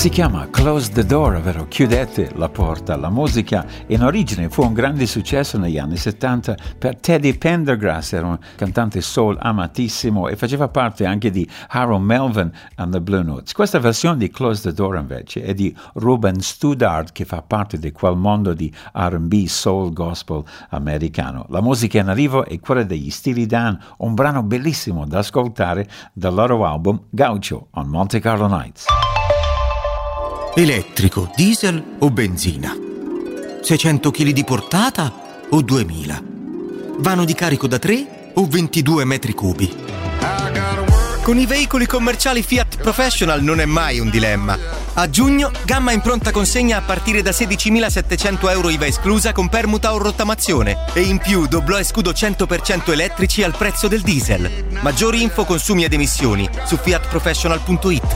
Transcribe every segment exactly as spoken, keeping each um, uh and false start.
Si chiama Close the Door, ovvero chiudete la porta. La musica in origine fu un grande successo negli anni settanta per Teddy Pendergrass, era un cantante soul amatissimo e faceva parte anche di Harold Melvin and the Blue Notes. Questa versione di Close the Door invece è di Ruben Studdard, che fa parte di quel mondo di R and B, soul, gospel americano. La musica in arrivo è quella degli Steely Dan, un brano bellissimo da ascoltare dal loro album Gaucho on Monte Carlo Nights. Elettrico, diesel o benzina? seicento chili di portata o duemila? Vano di carico da tre o ventidue metri cubi? Con i veicoli commerciali Fiat Professional non è mai un dilemma. A giugno, gamma in pronta consegna a partire da sedicimilasettecento euro I V A esclusa con permuta o rottamazione. E in più doblò e scudo cento per cento elettrici al prezzo del diesel. Maggiori info, consumi ed emissioni su fiat professional punto it.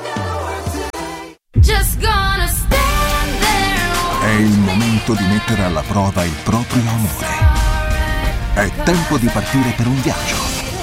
È il momento di mettere alla prova il proprio amore. È tempo di partire per un viaggio.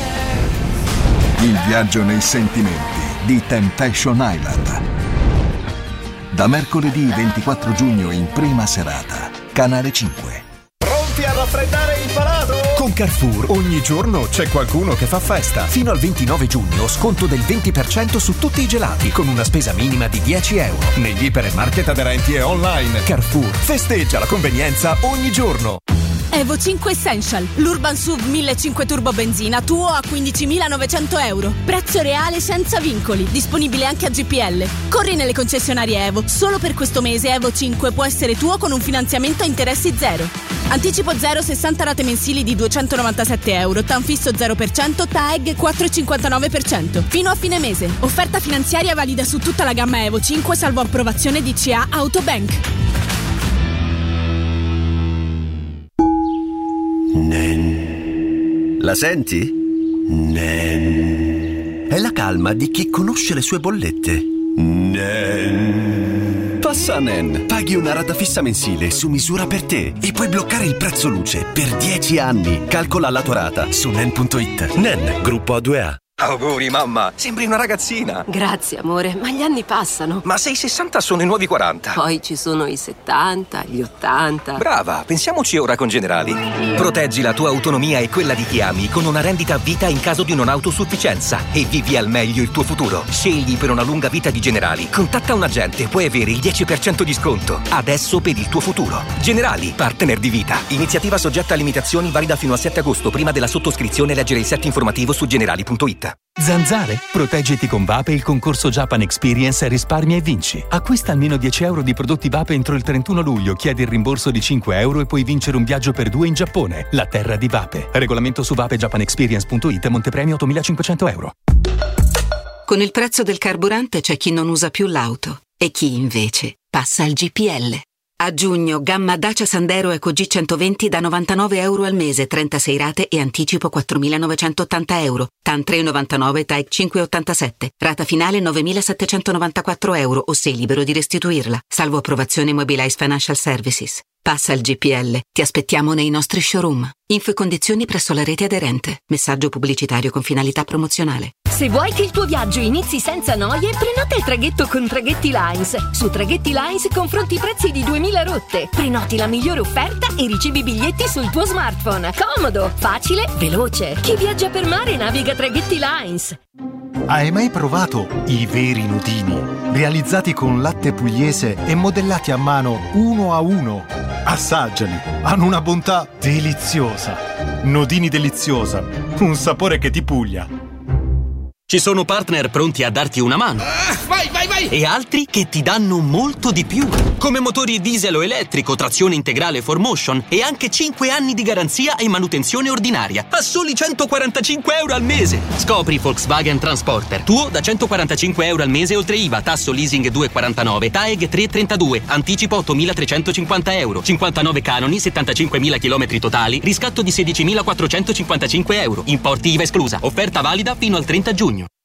Il viaggio nei sentimenti di Temptation Island. Da mercoledì ventiquattro giugno in prima serata, Canale cinque. Pronti a raffreddare il palato? Con Carrefour ogni giorno c'è qualcuno che fa festa. Fino al ventinove giugno sconto del venti per cento su tutti i gelati con una spesa minima di dieci euro negli ipermarket aderenti e online. Carrefour festeggia la convenienza ogni giorno. Evo cinque Essential, l'Urban S U V millecinquecento turbo benzina tuo a quindicimilanovecento euro. Prezzo reale senza vincoli, disponibile anche a G P L. Corri nelle concessionarie Evo. Solo per questo mese Evo cinque può essere tuo con un finanziamento a interessi zero. Anticipo zero, sessanta rate mensili di duecentonovantasette euro. T A N fisso zero per cento, T A E G quattro virgola cinquantanove per cento. Fino a fine mese. Offerta finanziaria valida su tutta la gamma Evo cinque salvo approvazione D C A Autobank. Nen. La senti? Nen. È la calma di chi conosce le sue bollette. Nen. Passa a Nen. Paghi una rata fissa mensile su misura per te e puoi bloccare il prezzo luce per dieci anni. Calcola la tua rata su nen punto it. Nen, gruppo A due A. Auguri mamma, sembri una ragazzina. Grazie amore, ma gli anni passano. Ma se i sessanta sono i nuovi quaranta. Poi ci sono i settanta, gli ottanta. Brava, pensiamoci ora con Generali. Proteggi la tua autonomia e quella di chi ami con una rendita a vita in caso di non autosufficienza e vivi al meglio il tuo futuro. Scegli per una lunga vita di Generali. Contatta un agente, puoi avere il dieci per cento di sconto. Adesso per il tuo futuro. Generali, partner di vita. Iniziativa soggetta a limitazioni, valida fino al sette agosto. Prima della sottoscrizione leggere il set informativo su generali punto it. Zanzare? Proteggiti con Vape il concorso Japan Experience Risparmia e vinci. Acquista almeno dieci euro di prodotti Vape entro il trentuno luglio, chiedi il rimborso di cinque euro e puoi vincere un viaggio per due in Giappone, la terra di Vape. Regolamento su vape japan experience punto it, montepremio ottomilacinquecento euro. Con il prezzo del carburante c'è chi non usa più l'auto e chi invece passa al G P L. A giugno, gamma Dacia Sandero Eco G centoventi da novantanove euro al mese, trentasei rate e anticipo quattromilanovecentottanta euro. T A N tre virgola novantanove, T A E C cinque virgola ottantasette. Rata finale novemilasettecentonovantaquattro euro o sei libero di restituirla. Salvo approvazione Mobilize Financial Services. Passa al G P L. Ti aspettiamo nei nostri showroom. Info e condizioni presso la rete aderente. Messaggio pubblicitario con finalità promozionale. Se vuoi che il tuo viaggio inizi senza noie, prenota il traghetto con Traghetti Lines. Su Traghetti Lines confronti i prezzi di duemila rotte. Prenoti la migliore offerta e ricevi i biglietti sul tuo smartphone. Comodo, facile, veloce. Chi viaggia per mare naviga Traghetti Lines. Hai mai provato i veri nudini? Realizzati con latte pugliese e modellati a mano uno a uno. Assaggiali, hanno una bontà deliziosa. Nodini deliziosa, un sapore che ti puglia. Ci sono partner pronti a darti una mano. Uh, vai, vai, vai! E altri che ti danno molto di più. Come motori diesel o elettrico, trazione integrale four motion e anche cinque anni di garanzia e manutenzione ordinaria. A soli centoquarantacinque euro al mese. Scopri Volkswagen Transporter. Tuo da centoquarantacinque euro al mese oltre I V A, tasso leasing due virgola quarantanove, T A E G tre virgola trentadue, anticipo ottomilatrecentocinquanta euro, cinquantanove canoni, settantacinquemila chilometri totali, riscatto di sedicimilaquattrocentocinquantacinque euro. Importi I V A esclusa. Offerta valida fino al trenta giugno.